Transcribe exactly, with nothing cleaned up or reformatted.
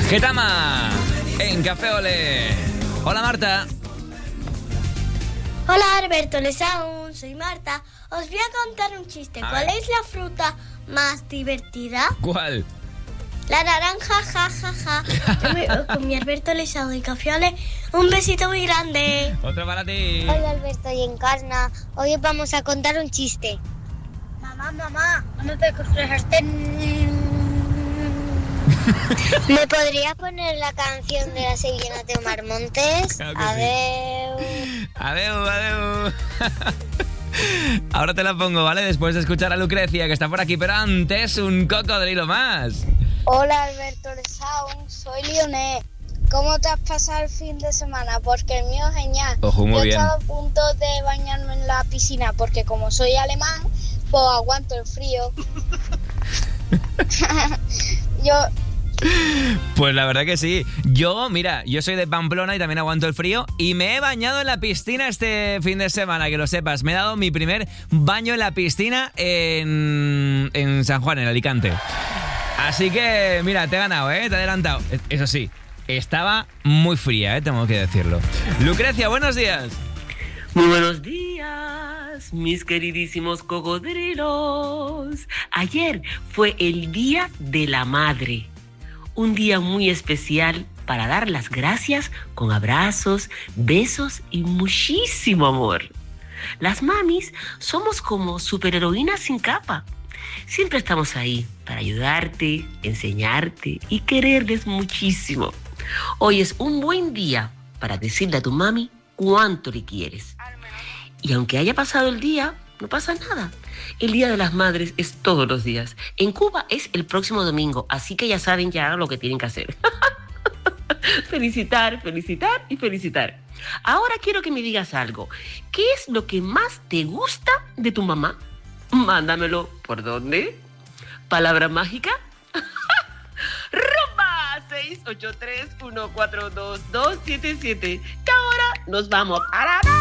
Getama, en Café Ole. Hola, Marta. Hola, Alberto Lesaun, soy Marta. Os voy a contar un chiste. A ¿Cuál ver. es la fruta más divertida? ¿Cuál? La naranja, ja, ja, ja. Yo me, con mi Alberto Lesaun y Café Ole, un besito muy grande. Otro para ti. Hola Alberto y Encarna, hoy os vamos a contar un chiste. Mamá, mamá, ¿dónde te construiste? ¿Me podrías poner la canción de la sevillana de Omar Montes? Claro que Adeu. Adeu, adeu. Ahora te la pongo, ¿vale? Después de escuchar a Lucrecia, que está por aquí, pero antes un cocodrilo más. Hola Alberto Lesaun, soy Lionel. ¿Cómo te has pasado el fin de semana? Porque el mío es genial. Ojo, muy Yo he bien. estado a punto de bañarme en la piscina porque como soy alemán, pues aguanto el frío. Yo... Pues la verdad que sí. Yo, mira, yo soy de Pamplona y también aguanto el frío. Y me he bañado en la piscina este fin de semana, que lo sepas. Me he dado mi primer baño en la piscina en, en San Juan, en Alicante. Así que, mira, te he ganado, ¿eh? Te he adelantado. Eso sí, estaba muy fría, ¿eh? Tengo que decirlo. Lucrecia, buenos días. Muy buenos días, mis queridísimos cocodrilos. Ayer fue el Día de la Madre. Un día muy especial para dar las gracias con abrazos, besos y muchísimo amor. Las mamis somos como superheroínas sin capa. Siempre estamos ahí para ayudarte, enseñarte y quererles muchísimo. Hoy es un buen día para decirle a tu mami cuánto le quieres. Y aunque haya pasado el día, no pasa nada. El Día de las Madres es todos los días. En Cuba es el próximo domingo, así que ya saben ya lo que tienen que hacer. Felicitar, felicitar y felicitar. Ahora quiero que me digas algo. ¿Qué es lo que más te gusta de tu mamá? Mándamelo. ¿Por dónde? ¿Palabra mágica? ¡Rumba! seis ocho tres, uno cuatro dos, dos siete siete. Que ahora nos vamos. ¡Arara!